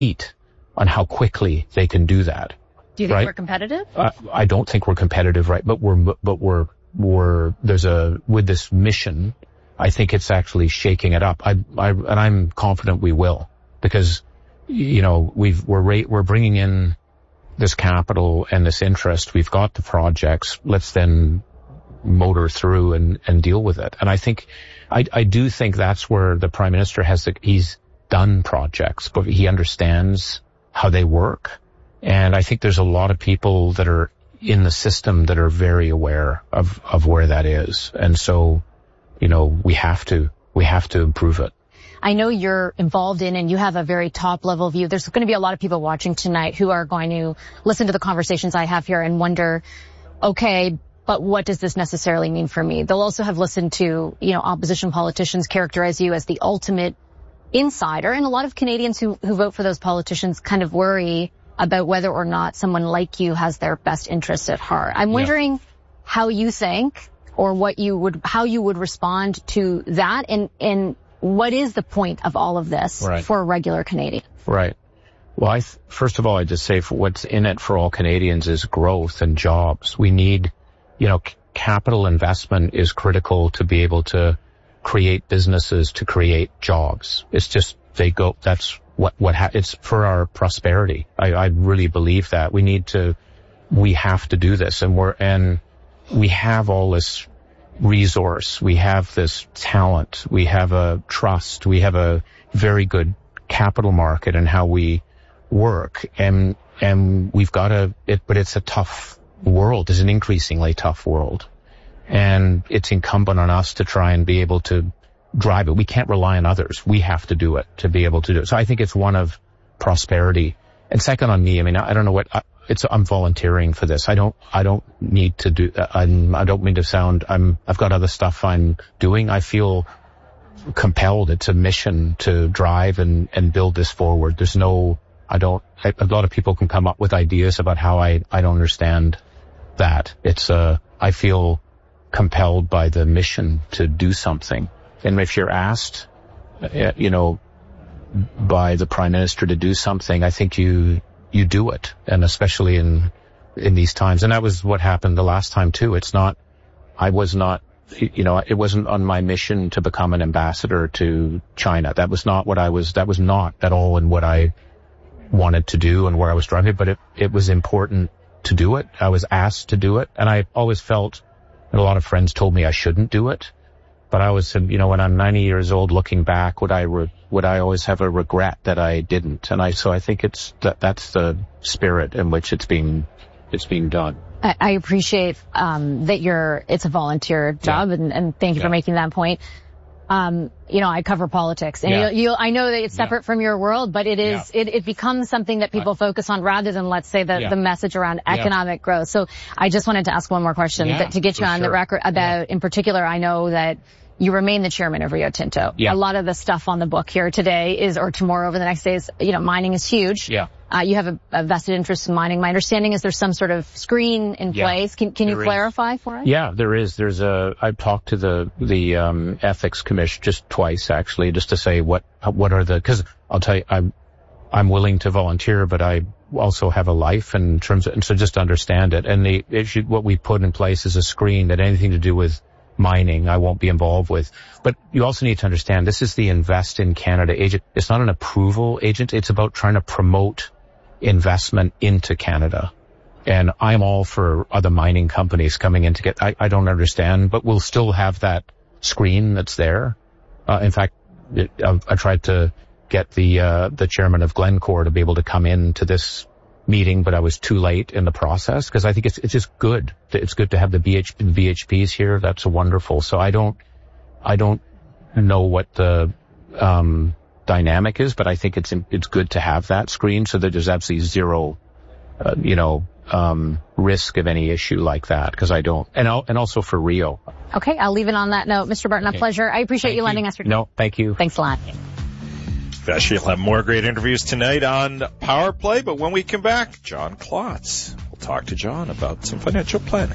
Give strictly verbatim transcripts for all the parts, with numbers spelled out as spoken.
compete on how quickly they can do that. Do you think right? we're competitive? Uh, I don't think we're competitive, right? But we're, but we're, we're, there's a, with this mission, I think it's actually shaking it up. I, I, and I'm confident we will, because, you know, we've, we're, ra- we're bringing in this capital and this interest. We've got the projects. Let's then motor through and, and deal with it. And I think, I, I do think that's where the Prime Minister has, the, he's done projects, but he understands how they work. And I think there's a lot of people that are in the system that are very aware of, of where that is. And so, you know, we have to, we have to improve it. I know you're involved in and you have a very top level view. There's going to be a lot of people watching tonight who are going to listen to the conversations I have here and wonder, okay, but what does this necessarily mean for me? They'll also have listened to, you know, opposition politicians characterize you as the ultimate insider. And a lot of Canadians who, who vote for those politicians kind of worry about whether or not someone like you has their best interests at heart. I'm wondering yeah. how you think or what you would, how you would respond to that, and, and what is the point of all of this right. for a regular Canadian? Right. Well, I th- first of all, I just say for what's in it for all Canadians is growth and jobs. We need, you know, c- capital investment is critical to be able to create businesses, to create jobs. It's just, they go, that's what, what, ha- it's for our prosperity. I, I really believe that. We need to, we have to do this, and we're, and we have all this resource. We have this talent. We have a trust. We have a very good capital market and how we work. And, and we've got a, it, but it's a tough world. It's an increasingly tough world. And it's incumbent on us to try and be able to drive it. We can't rely on others. We have to do it to be able to do it. So I think it's one of prosperity. And second on me, I mean, I don't know what, I, it's, I'm volunteering for this. I don't, I don't need to do, I'm, I don't mean to sound, I'm, I've got other stuff I'm doing. I feel compelled. It's a mission to drive and, and build this forward. There's no, I don't, I, a lot of people can come up with ideas about how I, I don't understand that. It's, uh, I feel compelled by the mission to do something. And if you're asked, uh, you know, by the Prime Minister to do something, I think you, you do it. And especially in, in these times. And that was what happened the last time too. It's not, I was not, you know, it wasn't on my mission to become an ambassador to China. That was not what I was, that was not at all in what I wanted to do and where I was driving, but it, it was important to do it. I was asked to do it. And I always felt, and a lot of friends told me I shouldn't do it. But I was, you know, when I'm ninety years old looking back, would I, re- would I always have a regret that I didn't? And I, so I think it's, that, that's the spirit in which it's being, it's being done. I, I appreciate, um, that you're, it's a volunteer job yeah. and, and thank you yeah. for making that point. Um, you know, I cover politics and yeah. you, you, I know that it's separate yeah. from your world, but it is, yeah. it, it becomes something that people focus on rather than, let's say, the, yeah. the message around economic yeah. growth. So I just wanted to ask one more question yeah, that, to get you on sure. the record about, yeah. in particular, I know that you remain the chairman of Rio Tinto. Yeah. A lot of the stuff on the book here today is, or tomorrow over the next days, you know, mining is huge. Yeah. Uh, you have a, a vested interest in mining. My understanding is there's some sort of screen in yeah. place. Can, can you there clarify is. for us? Yeah, there is. There's a, I've talked to the, the, um, ethics commission just twice actually, just to say what, what are the, cause I'll tell you, I'm, I'm willing to volunteer, but I also have a life in terms of, and so just understand it. And the issue, what we put in place is a screen that anything to do with mining I won't be involved with. But you also need to understand this is the Invest in Canada agent. It's not an approval agent. It's about trying to promote investment into Canada. And I'm all for other mining companies coming in to get, I, I don't understand, but we'll still have that screen that's there. Uh, in fact, it, I, I tried to get the, uh, the chairman of Glencore to be able to come in to this meeting, but I was too late in the process because I think it's, it's just good. It's good to have the V H, V H Ps here. That's wonderful. So I don't, I don't know what the, um, dynamic is, but I think it's, it's good to have that screen so that there's absolutely zero, uh, you know, um, risk of any issue like that because I don't, and I'll, and also for Rio. Okay. I'll leave it on that note. Mister Barton, okay. a pleasure. I appreciate thank you lending us your time. No, thank you. Thanks a lot. Actually, you'll have more great interviews tonight on Power Play, but when we come back, John Klotz. We'll talk to John about some financial planning.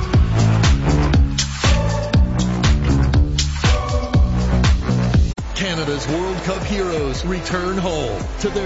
Canada Canada's World Cup heroes return home to their